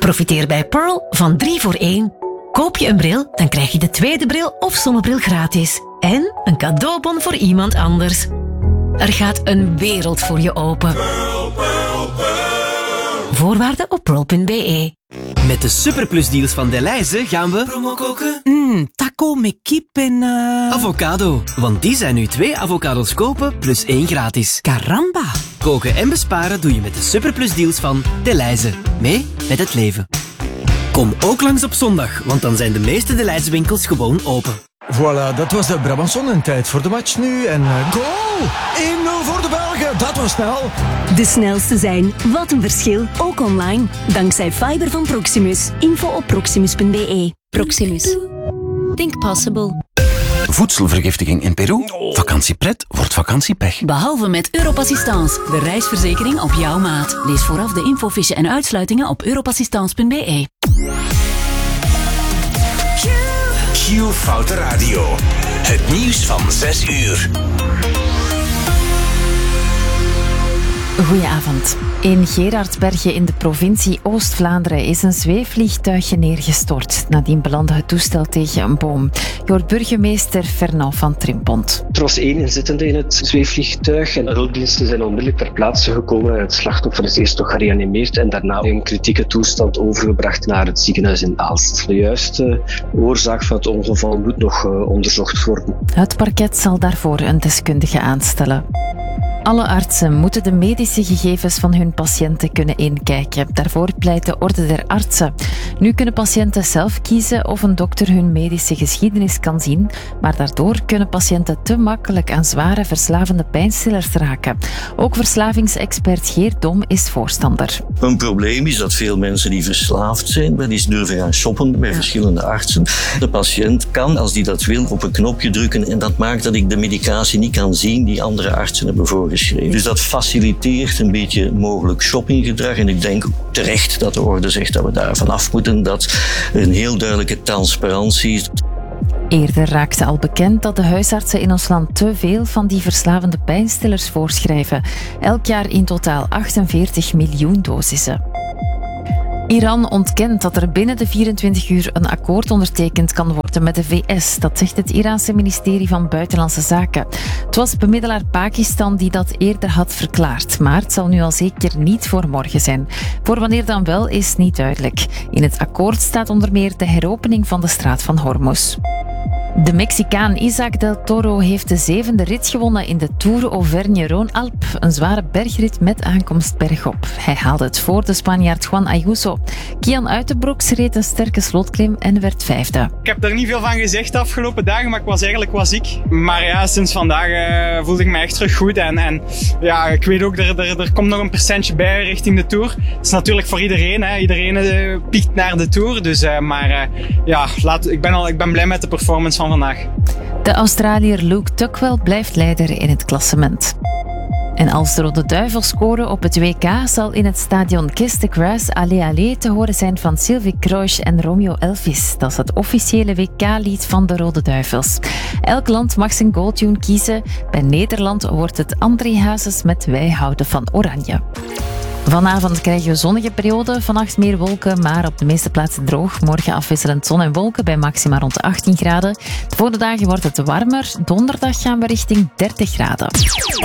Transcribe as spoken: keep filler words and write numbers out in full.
Profiteer bij Pearl van drie voor één. Koop je een bril, dan krijg je de tweede bril of zonnebril gratis. En een cadeaubon voor iemand anders. Er gaat een wereld voor je open. Pearl, Pearl, Pearl. Voorwaarden op pearl punt b e. Met de superplusdeals van Delhaize gaan we promo koken. Mm, taco met kip en... Uh... avocado. Want die zijn nu twee avocados kopen plus één gratis. Caramba. Koken en besparen doe je met de superplusdeals van Delhaize. Mee met het leven. Kom ook langs op zondag, want dan zijn de meeste Delhaize winkels gewoon open. Voilà, dat was de Brabantson en tijd voor de match nu. En uh, goal! één nul voor de Belgen, dat was snel. De snelste zijn, wat een verschil, ook online. Dankzij fiber van Proximus. Info op proximus punt b e. Proximus. Think possible. Voedselvergiftiging in Peru? Vakantiepret wordt vakantiepech. Behalve met Europassistance, de reisverzekering op jouw maat. Lees vooraf de infofiche en uitsluitingen op europassistance punt b e. Q Foute Radio. Het nieuws van zes uur. Goedenavond. In Gerardsbergen in de provincie Oost-Vlaanderen is een zweefvliegtuigje neergestort. Nadien belandde het toestel tegen een boom. Je hoort burgemeester Fernand van Trimpont. Er was één inzittende in het zweefvliegtuig en de hulpdiensten zijn onmiddellijk ter plaatse gekomen. Het slachtoffer is eerst nog gereanimeerd en daarna in kritieke toestand overgebracht naar het ziekenhuis in Aalst. De juiste oorzaak van het ongeval moet nog uh, onderzocht worden. Het parket zal daarvoor een deskundige aanstellen. Alle artsen moeten de medische gegevens van hun patiënten kunnen inkijken. Daarvoor pleit de Orde der Artsen. Nu kunnen patiënten zelf kiezen of een dokter hun medische geschiedenis kan zien, maar daardoor kunnen patiënten te makkelijk aan zware verslavende pijnstillers raken. Ook verslavingsexpert Geert Dom is voorstander. Een probleem is dat veel mensen die verslaafd zijn, wel eens durven gaan shoppen bij verschillende artsen. De patiënt kan, als die dat wil, op een knopje drukken en dat maakt dat ik de medicatie niet kan zien die andere artsen hebben voorgeschreven. Dus dat faciliteert een beetje mogelijk shoppinggedrag. En ik denk terecht dat de orde zegt dat we daar vanaf moeten. Dat er een heel duidelijke transparantie is. Eerder raakte al bekend dat de huisartsen in ons land te veel van die verslavende pijnstillers voorschrijven. Elk jaar in totaal achtenveertig miljoen dosissen. Iran ontkent dat er binnen de vierentwintig uur een akkoord ondertekend kan worden met de V S. Dat zegt het Iraanse ministerie van Buitenlandse Zaken. Het was bemiddelaar Pakistan die dat eerder had verklaard. Maar het zal nu al zeker niet voor morgen zijn. Voor wanneer dan wel is niet duidelijk. In het akkoord staat onder meer de heropening van de straat van Hormuz. De Mexicaan Isaac del Toro heeft de zevende rit gewonnen in de Tour Auvergne-Rhône-Alpes. Een zware bergrit met aankomst bergop. Hij haalde het voor de Spanjaard Juan Ayuso. Kian Uitenbroeks reed een sterke slotklim en werd vijfde. Ik heb daar niet veel van gezegd de afgelopen dagen, maar ik was eigenlijk wel ziek. Maar ja, sinds vandaag uh, voelde ik me echt terug goed. En, en ja, ik weet ook, er, er, er komt nog een percentje bij richting de Tour. Dat is natuurlijk voor iedereen. Hè. Iedereen uh, piekt naar de Tour. Dus, uh, maar uh, ja, laat, ik, ben al, ik ben blij met de performance van vandaag. De Australiër Luke Tuckwell blijft leider in het klassement. En als de Rode Duivels scoren op het W K zal in het stadion Kiss the Grass Allez Allez te horen zijn van Sylvie Kroijs en Romeo Elvis. Dat is het officiële W K-lied van de Rode Duivels. Elk land mag zijn goaltune kiezen. Bij Nederland wordt het André Hazes met Wij houden van Oranje. Vanavond krijgen we zonnige periode, vannacht meer wolken, maar op de meeste plaatsen droog. Morgen afwisselend zon en wolken bij maxima rond de achttien graden. De volgende dagen wordt het warmer. Donderdag gaan we richting dertig graden.